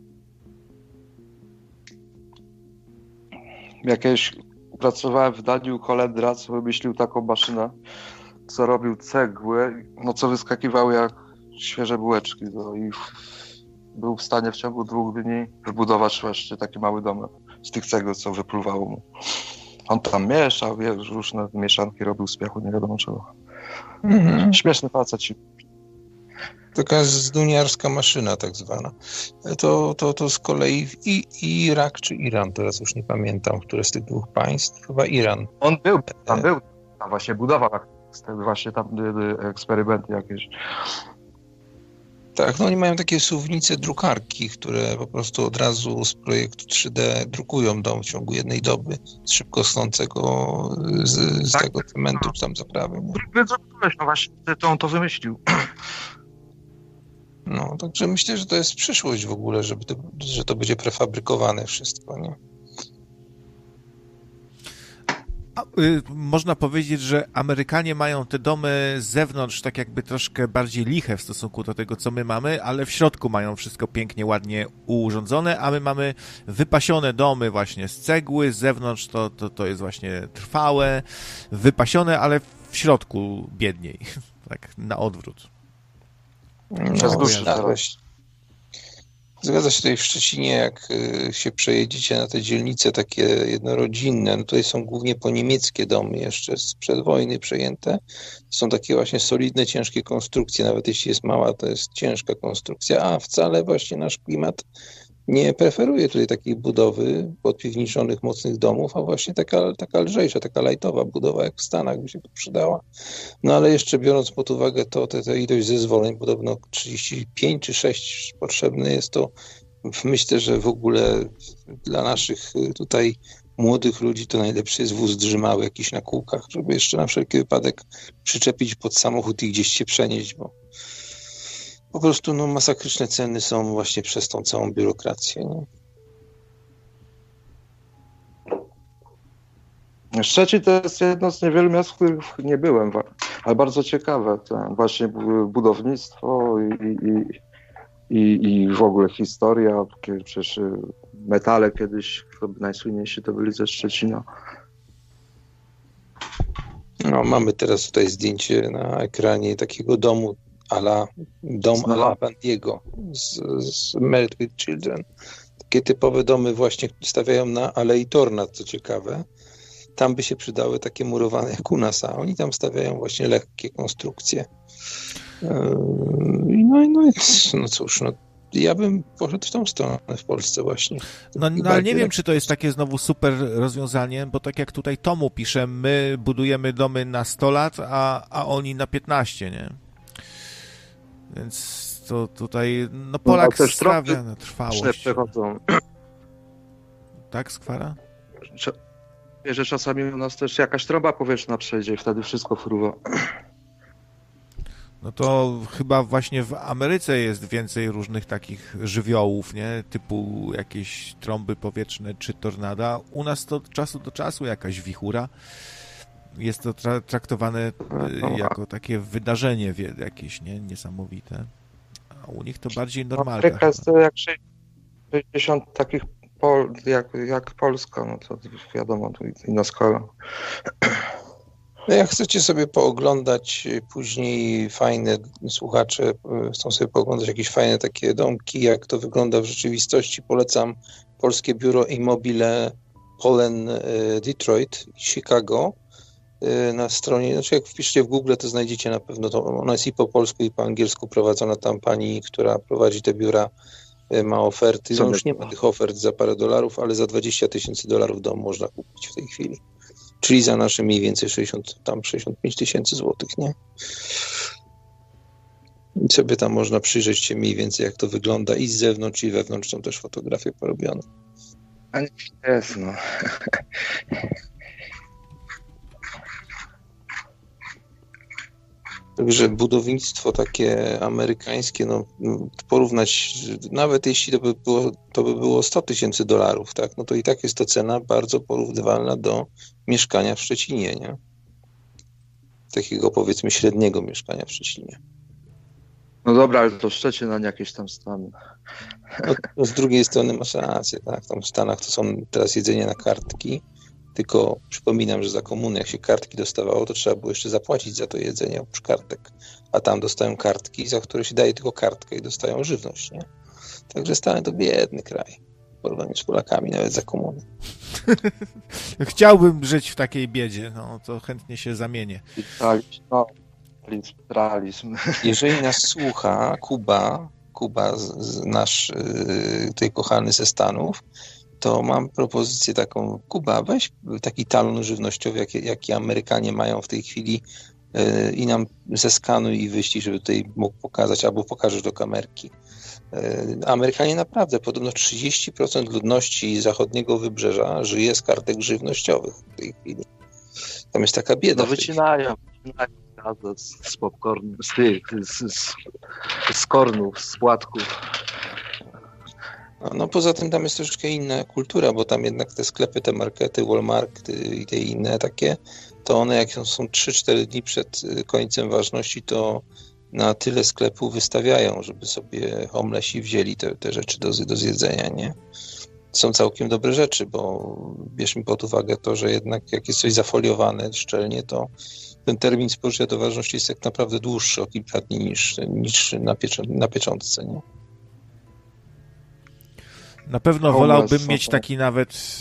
Pracowałem w Daniu Holendra, co wymyślił taką maszynę, co robił cegły, co wyskakiwały jak świeże bułeczki, i był w stanie w ciągu 2 dni wybudować właśnie taki mały domek z tych cegieł, co wypływało mu. On tam mieszał, różne mieszanki robił z piachu, nie wiadomo czego. Śmieszny facet. Taka zduniarska maszyna tak zwana. To z kolei Irak czy Iran, teraz już nie pamiętam, które z tych dwóch państw, chyba Iran. On tam właśnie budował właśnie tam eksperymenty jakieś. Tak, oni mają takie suwnice drukarki, które po prostu od razu z projektu 3D drukują dom w ciągu jednej doby z szybko rosnącego z tego cementu czy tam zaprawy. Właśnie on to wymyślił. No, także myślę, że to jest przyszłość w ogóle, że to będzie prefabrykowane wszystko, nie? Można powiedzieć, że Amerykanie mają te domy z zewnątrz tak jakby troszkę bardziej liche w stosunku do tego, co my mamy, ale w środku mają wszystko pięknie, ładnie urządzone, a my mamy wypasione domy właśnie z cegły, z zewnątrz to jest właśnie trwałe, wypasione, ale w środku biedniej, tak na odwrót. Zgadza się, tutaj w Szczecinie, jak się przejedziecie na te dzielnice takie jednorodzinne, no tutaj są głównie po niemieckie domy jeszcze sprzed wojny przejęte. Są takie właśnie solidne, ciężkie konstrukcje, nawet jeśli jest mała, to jest ciężka konstrukcja, a wcale właśnie nasz klimat nie preferuje tutaj takiej budowy podpiwniczonych, mocnych domów, a właśnie taka lżejsza, taka lajtowa budowa, jak w Stanach by się to przydała. No ale jeszcze biorąc pod uwagę tę ilość zezwoleń, podobno 35 czy 6 potrzebne jest, to myślę, że w ogóle dla naszych tutaj młodych ludzi to najlepszy jest wóz drzymały jakiś na kółkach, żeby jeszcze na wszelki wypadek przyczepić pod samochód i gdzieś się przenieść, bo po prostu masakryczne ceny są właśnie przez tą całą biurokrację. Nie? Szczecin to jest jedno z niewielu miast, w których nie byłem, ale bardzo ciekawe. Właśnie budownictwo i w ogóle historia. Przecież metale kiedyś, najsłynniejsi to byli ze Szczecina. No, mamy teraz tutaj zdjęcie na ekranie takiego domu, dom a la Bandiego z Married with Children. Takie typowe domy właśnie stawiają na Alei Torna, co ciekawe. Tam by się przydały takie murowane jak u nas, a oni tam stawiają właśnie lekkie konstrukcje. No cóż, ja bym poszedł w tą stronę w Polsce właśnie. No ale nie wiem, czy to jest takie znowu super rozwiązanie, bo tak jak tutaj Tomu pisze, my budujemy domy na 100 lat, a oni na 15, nie? Więc to tutaj, Polak stawia na trwałość. Przechodzą. Tak, Skwara? Wiesz, że czasami u nas też jakaś trąba powietrzna przejdzie i wtedy wszystko fruwa. No to chyba właśnie w Ameryce jest więcej różnych takich żywiołów, nie? Typu jakieś trąby powietrzne czy tornada. U nas to od czasu do czasu jakaś wichura. Jest to traktowane jako takie wydarzenie jakieś, nie? Niesamowite. A u nich to bardziej normalne. Ameryka jest to jak 60 takich jak Polska, no to wiadomo, to inna skala. No jak chcecie sobie pooglądać później fajne, słuchacze chcą sobie pooglądać jakieś fajne takie domki, jak to wygląda w rzeczywistości, polecam polskie biuro Immobile Polen Detroit i Chicago na stronie, znaczy jak wpiszecie w Google, to znajdziecie na pewno, to ona jest i po polsku i po angielsku prowadzona, tam pani, która prowadzi te biura, ma oferty, no już nie ma tych ofert za parę dolarów, ale za $20,000 dom można kupić w tej chwili. Czyli za nasze mniej więcej 65 tysięcy złotych, nie? I sobie tam można przyjrzeć się mniej więcej, jak to wygląda i z zewnątrz, i wewnątrz są też fotografie porobione. A nie jest, no. Także budownictwo takie amerykańskie, porównać, nawet jeśli to by było $100,000, tak, no to i tak jest to cena bardzo porównywalna do mieszkania w Szczecinie, nie? Takiego powiedzmy średniego mieszkania w Szczecinie. No dobra, ale to Szczecin, a nie jakieś tam Stany. No, z drugiej strony masz rację, tak, tam w Stanach to są teraz jedzenie na kartki, tylko przypominam, że za komuny, jak się kartki dostawało, to trzeba było jeszcze zapłacić za to jedzenie oprócz kartek. A tam dostają kartki, za które się daje tylko kartkę i dostają żywność, nie? Także Stany to biedny kraj w porównaniu z Polakami, nawet za komuny. Chciałbym żyć w takiej biedzie, no to chętnie się zamienię. Realizm. Jeżeli nas słucha Kuba nasz tutaj kochany ze Stanów, to mam propozycję taką, Kuba, weź taki talon żywnościowy, jaki Amerykanie mają w tej chwili i nam zeskanuj i wyślij, żeby tutaj mógł pokazać, albo pokażesz do kamerki. Amerykanie naprawdę, podobno 30% ludności zachodniego wybrzeża żyje z kartek żywnościowych w tej chwili. Tam jest taka bieda. No wycinają z popcorn, z kornów, z płatków. No poza tym tam jest troszeczkę inna kultura, bo tam jednak te sklepy, te markety, Walmart i te inne takie, to one jak są 3-4 dni przed końcem ważności, to na tyle sklepów wystawiają, żeby sobie homelesi wzięli te rzeczy do zjedzenia, nie? Są całkiem dobre rzeczy, bo bierzmy pod uwagę to, że jednak jak jest coś zafoliowane szczelnie, to ten termin spożycia do ważności jest tak naprawdę dłuższy o kilka dni niż na pieczątce, nie? Na pewno wolałbym mieć taki nawet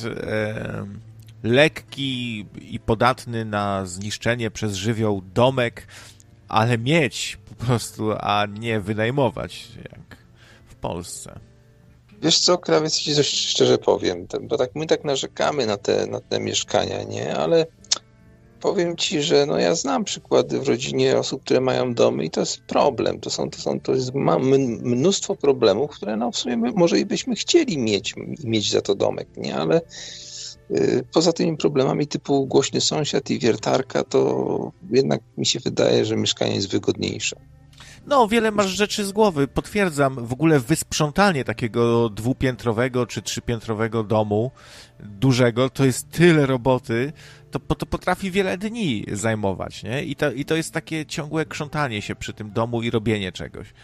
lekki i podatny na zniszczenie przez żywioł domek, ale mieć po prostu, a nie wynajmować jak w Polsce. Wiesz co, krawiec, ci coś szczerze powiem, bo tak my tak narzekamy na te mieszkania, nie? Ale powiem ci, że ja znam przykłady w rodzinie osób, które mają domy i to jest problem. To jest mnóstwo problemów, które w sumie może i byśmy chcieli mieć za to domek, nie? Ale poza tymi problemami typu głośny sąsiad i wiertarka, to jednak mi się wydaje, że mieszkanie jest wygodniejsze. No, wiele masz rzeczy z głowy, potwierdzam. W ogóle wysprzątanie takiego 2-piętrowego czy 3-piętrowego domu dużego, to jest tyle roboty, to potrafi wiele dni zajmować, nie? I to jest takie ciągłe krzątanie się przy tym domu i robienie czegoś.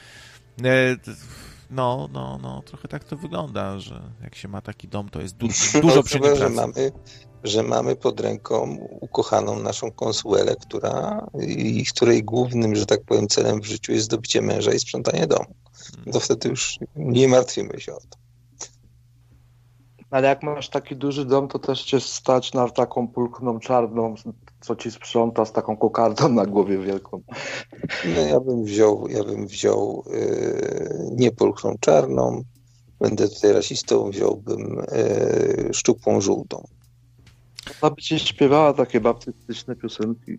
Trochę tak to wygląda, że jak się ma taki dom, to jest dużo przy nim pracy. Że mamy pod ręką ukochaną naszą konsuelę, której głównym, że tak powiem, celem w życiu jest zdobycie męża i sprzątanie domu. To wtedy już nie martwimy się o to. Ale jak masz taki duży dom, to też cię stać na taką pulchną czarną, co ci sprząta z taką kokardą na głowie wielką. No ja bym wziął nie pulchną czarną, będę tutaj rasistą, wziąłbym szczupłą żółtą. Ona by ci śpiewała takie baptystyczne piosenki.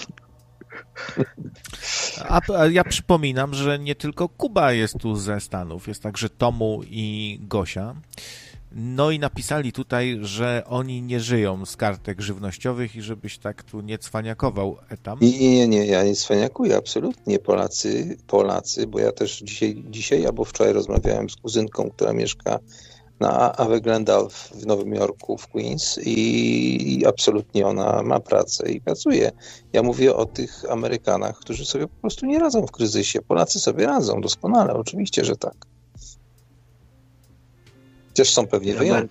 A ja przypominam, że nie tylko Kuba jest tu ze Stanów, jest także Tomu i Gosia. No i napisali tutaj, że oni nie żyją z kartek żywnościowych i żebyś tak tu nie cwaniakował etam. Nie, ja nie cwaniakuję, absolutnie. Polacy, bo ja też dzisiaj albo wczoraj rozmawiałem z kuzynką, która mieszka na Ave Glendale w Nowym Jorku, w Queens i absolutnie ona ma pracę i pracuje. Ja mówię o tych Amerykanach, którzy sobie po prostu nie radzą w kryzysie. Polacy sobie radzą doskonale, oczywiście, że tak. Też są pewnie wyjątki.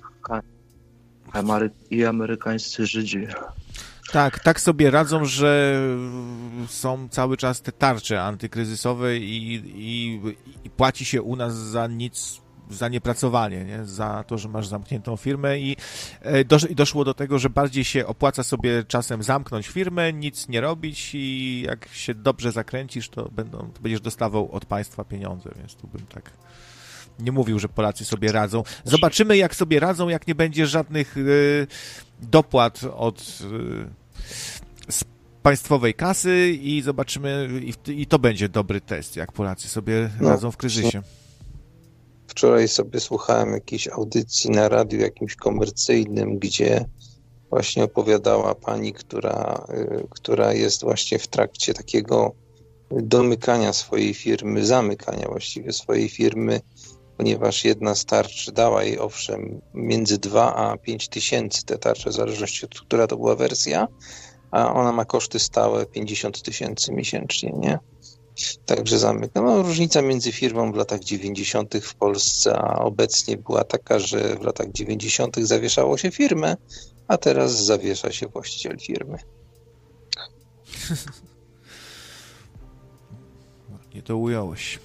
I amerykańscy Żydzi. Tak sobie radzą, że są cały czas te tarcze antykryzysowe i płaci się u nas za nic, za niepracowanie, nie? Za to, że masz zamkniętą firmę i doszło do tego, że bardziej się opłaca sobie czasem zamknąć firmę, nic nie robić i jak się dobrze zakręcisz, to będziesz dostawał od państwa pieniądze, więc tu bym tak nie mówił, że Polacy sobie radzą. Zobaczymy, jak sobie radzą, jak nie będzie żadnych dopłat z państwowej kasy i zobaczymy, i to będzie dobry test, jak Polacy sobie radzą w kryzysie. Wczoraj sobie słuchałem jakiejś audycji na radiu jakimś komercyjnym, gdzie właśnie opowiadała pani, która jest właśnie w trakcie takiego domykania swojej firmy, zamykania właściwie swojej firmy, ponieważ jedna z tarcz dała jej owszem między 2 a 5 tysięcy te tarcze, w zależności od która to była wersja, a ona ma koszty stałe 50 tysięcy miesięcznie, nie? Także zamyka. No, różnica między firmą w latach 90. w Polsce, a obecnie była taka, że w latach 90. zawieszało się firmę, a teraz zawiesza się właściciel firmy. Nie to ująłeś.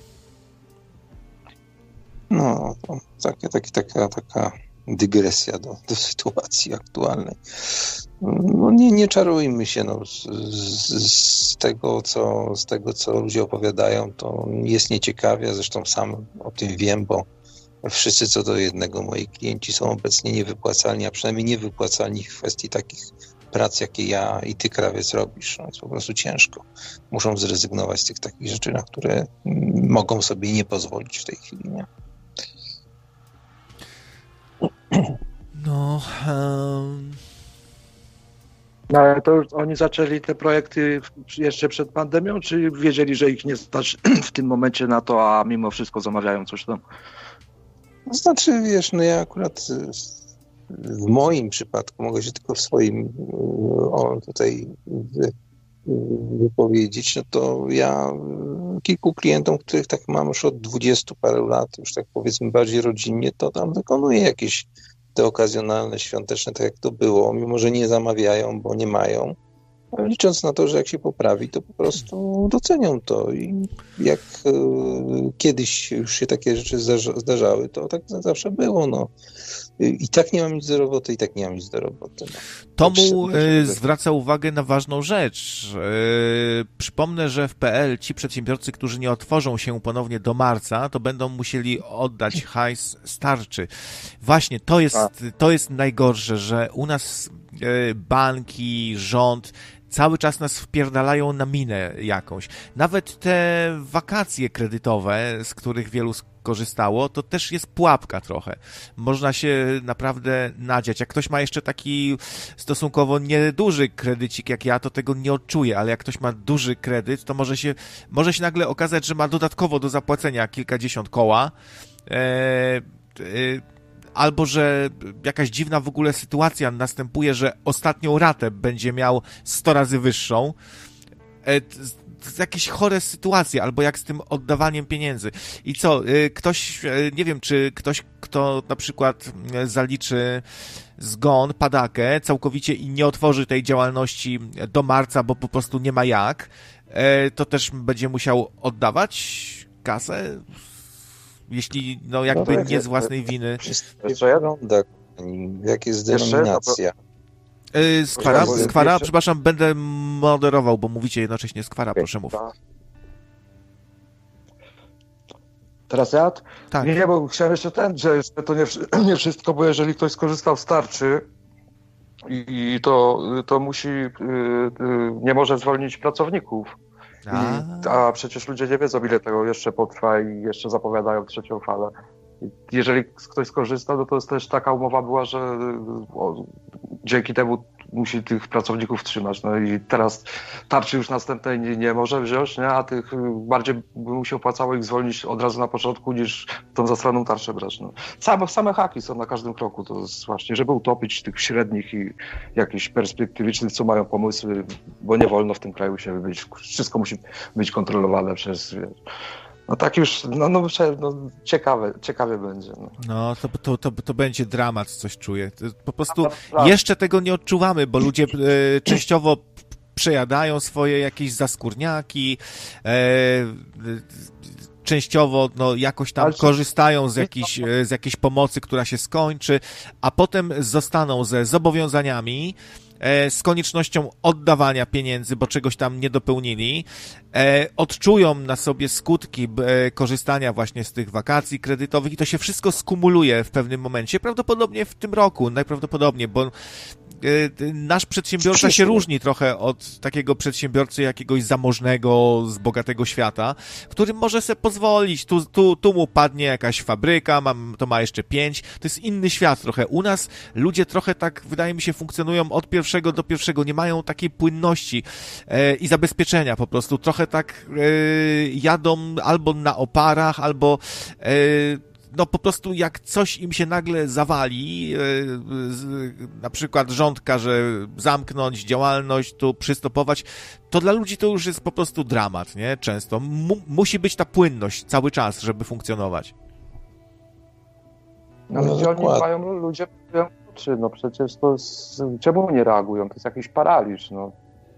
No, taka dygresja do sytuacji aktualnej. No, nie czarujmy się, no, z tego, co ludzie opowiadają, to jest nieciekawie, zresztą sam o tym wiem, bo wszyscy co do jednego moi klienci są obecnie niewypłacalni, a przynajmniej niewypłacalni w kwestii takich prac, jakie ja i ty, krawiec, robisz. No, jest po prostu ciężko. Muszą zrezygnować z tych takich rzeczy, na które mogą sobie nie pozwolić w tej chwili, nie? No, No ale to już oni zaczęli te projekty jeszcze przed pandemią, czy wiedzieli, że ich nie stać w tym momencie na to, a mimo wszystko zamawiają coś tam? To znaczy, wiesz, no ja akurat w moim przypadku mogę się tylko w swoim tutaj wypowiedzieć, no to ja kilku klientom, których tak mam już od 20 paru lat, już tak powiedzmy bardziej rodzinnie, to tam wykonuję jakieś te okazjonalne, świąteczne, tak jak to było, mimo że nie zamawiają, bo nie mają, licząc na to, że jak się poprawi, to po prostu docenią to i jak kiedyś już się takie rzeczy zdarzały, to tak zawsze było, no. I tak nie mam nic do roboty, i tak nie mam nic do roboty. No. Tomu zwraca uwagę na ważną rzecz. Przypomnę, że w PL ci przedsiębiorcy, którzy nie otworzą się ponownie do marca, to będą musieli oddać hajs z tarczy. Właśnie, to jest najgorsze, że u nas banki, rząd cały czas nas wpierdalają na minę jakąś. Nawet te wakacje kredytowe, z których wielu korzystało, to też jest pułapka trochę. Można się naprawdę nadziać. Jak ktoś ma jeszcze taki stosunkowo nieduży kredycik jak ja, to tego nie odczuje, ale jak ktoś ma duży kredyt, to może się nagle okazać, że ma dodatkowo do zapłacenia kilkadziesiąt koła, albo że jakaś dziwna w ogóle sytuacja następuje, że ostatnią ratę będzie miał 100 razy wyższą. Jakieś chore sytuacje, albo jak z tym oddawaniem pieniędzy. I co, ktoś, nie wiem, czy ktoś, kto na przykład zaliczy zgon, padakę całkowicie i nie otworzy tej działalności do marca, bo po prostu nie ma jak, to też będzie musiał oddawać kasę? Jeśli, no jakby nie z własnej winy. jaka jest denominacja? Skwara, przepraszam, będę moderował, bo mówicie jednocześnie Skwara, proszę mów. Teraz ja? Tak. Nie, bo chciałem jeszcze że jeszcze to nie wszystko, bo jeżeli ktoś skorzystał z tarczy i to musi, nie może zwolnić pracowników. A przecież ludzie nie wiedzą, ile tego jeszcze potrwa i jeszcze zapowiadają trzecią falę. Jeżeli ktoś skorzysta, no to jest też taka umowa była, że dzięki temu musi tych pracowników trzymać. No i teraz tarczy już następnej nie może wziąć, nie? A tych bardziej by mu się opłacało ich zwolnić od razu na początku, niż tą zastraną tarczę brać. No. Same haki są na każdym kroku. To jest właśnie, żeby utopić tych średnich i jakichś perspektywicznych, co mają pomysły, bo nie wolno w tym kraju się być. Wszystko musi być kontrolowane przez... No tak już, ciekawie będzie. No, to będzie dramat, coś czuję. Po prostu jeszcze tego nie odczuwamy, bo ludzie częściowo przejadają swoje jakieś zaskórniaki, częściowo jakoś tam korzystają z jakiejś pomocy, która się skończy, a potem zostaną ze zobowiązaniami, z koniecznością oddawania pieniędzy, bo czegoś tam nie dopełnili, odczują na sobie skutki korzystania właśnie z tych wakacji kredytowych i to się wszystko skumuluje w pewnym momencie, prawdopodobnie w tym roku, najprawdopodobniej, bo nasz przedsiębiorca się różni trochę od takiego przedsiębiorcy jakiegoś zamożnego, z bogatego świata, który może sobie pozwolić, tu mu padnie jakaś fabryka, to ma jeszcze 5, to jest inny świat trochę. U nas ludzie trochę tak, wydaje mi się, funkcjonują od pierwszego do pierwszego, nie mają takiej płynności i zabezpieczenia po prostu, trochę tak jadą albo na oparach, albo po prostu jak coś im się nagle zawali, na przykład rząd każe zamknąć działalność, tu przystopować, to dla ludzi to już jest po prostu dramat, nie? Często. Musi być ta płynność cały czas, żeby funkcjonować. No gdzie oni mają, ludzie no przecież to czemu nie reagują? To jest jakiś paraliż, no.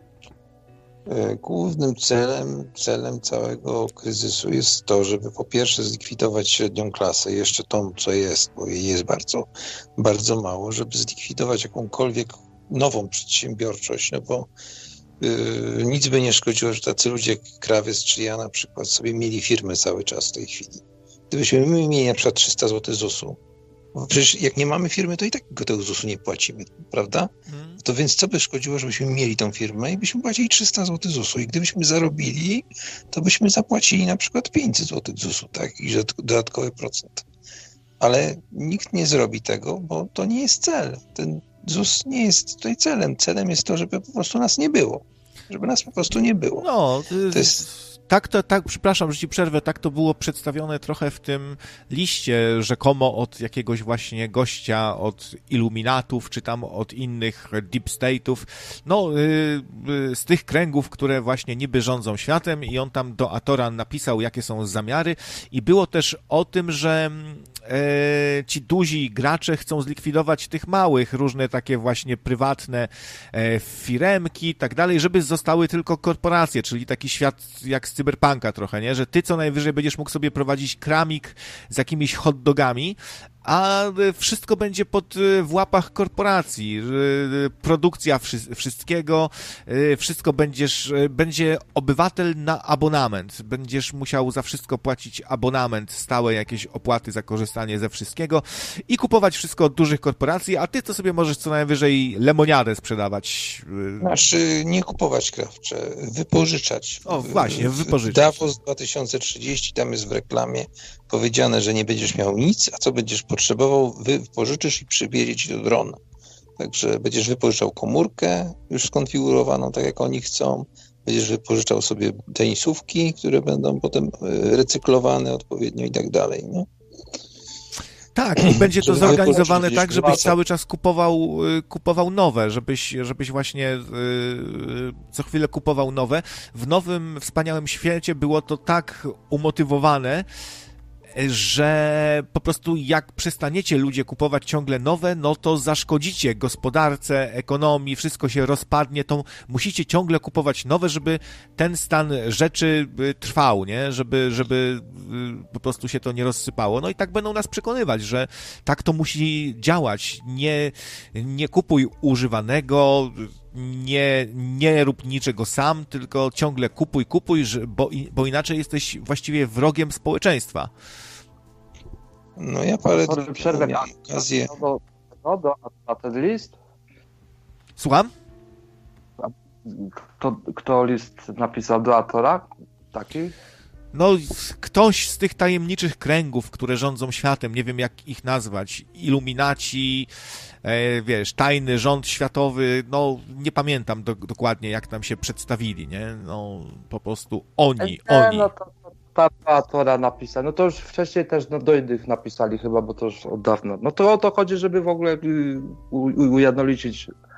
Głównym celem całego kryzysu jest to, żeby po pierwsze zlikwidować średnią klasę, jeszcze tą, co jest, bo jej jest bardzo, bardzo mało, żeby zlikwidować jakąkolwiek nową przedsiębiorczość, no bo nic by nie szkodziło, że tacy ludzie jak Krawiec czy ja na przykład sobie mieli firmę cały czas w tej chwili. Gdybyśmy mieli na przykład 300 zł ZUS-u, bo przecież jak nie mamy firmy, to i tak tego ZUS-u nie płacimy, prawda? To więc co by szkodziło, żebyśmy mieli tą firmę i byśmy płacili 300 zł ZUS-u i gdybyśmy zarobili, to byśmy zapłacili na przykład 500 zł ZUS-u, tak? I dodatkowy procent. Ale nikt nie zrobi tego, bo to nie jest cel. Ten ZUS nie jest tutaj celem. Celem jest to, żeby po prostu nas nie było. Żeby nas po prostu nie było. No, to jest... Tak, przepraszam, że ci przerwę, tak to było przedstawione trochę w tym liście, rzekomo od jakiegoś właśnie gościa, od iluminatów, czy tam od innych deep state'ów, z tych kręgów, które właśnie niby rządzą światem i on tam do Atora napisał, jakie są zamiary i było też o tym, że ci duzi gracze chcą zlikwidować tych małych, różne takie właśnie prywatne firemki i tak dalej, żeby zostały tylko korporacje, czyli taki świat jak z Cyberpunka trochę, nie? Że ty co najwyżej będziesz mógł sobie prowadzić kramik z jakimiś hot dogami, a wszystko będzie w łapach korporacji. Produkcja wszystkiego, wszystko będzie obywatel na abonament. Będziesz musiał za wszystko płacić abonament, stałe jakieś opłaty za korzystanie ze wszystkiego i kupować wszystko od dużych korporacji, a ty to sobie możesz co najwyżej lemoniadę sprzedawać. Znaczy nie kupować, Krawcze, wypożyczać. O, właśnie, wypożyczać. Davos 2030, tam jest w reklamie powiedziane, że nie będziesz miał nic, a co będziesz potrzebował, wypożyczysz i przybierze ci do drona. Także będziesz wypożyczał komórkę już skonfigurowaną tak, jak oni chcą, będziesz wypożyczał sobie tenisówki, które będą potem recyklowane odpowiednio i tak dalej, nie? Tak, i będzie to zorganizowane tak, żebyś cały czas kupował nowe, żebyś właśnie co chwilę kupował nowe. W nowym, wspaniałym świecie było to tak umotywowane, że po prostu jak przestaniecie ludzie kupować ciągle nowe, no to zaszkodzicie gospodarce, ekonomii, wszystko się rozpadnie, to musicie ciągle kupować nowe, żeby ten stan rzeczy trwał, nie? Żeby po prostu się to nie rozsypało. No i tak będą nas przekonywać, że tak to musi działać. Nie kupuj używanego, nie rób niczego sam, tylko ciągle kupuj, bo inaczej jesteś właściwie wrogiem społeczeństwa. No ja parę przerwę miałem okazję. Na ten list? Słucham? Kto list napisał do autora? Taki? No, ktoś z tych tajemniczych kręgów, które rządzą światem, nie wiem jak ich nazwać, Iluminaci, wiesz, tajny rząd światowy, no nie pamiętam dokładnie jak tam się przedstawili, nie? No po prostu oni. No to autora napisał, no to już wcześniej też do innych napisali chyba, bo to już od dawna. No to o to chodzi, żeby w ogóle ujednolicić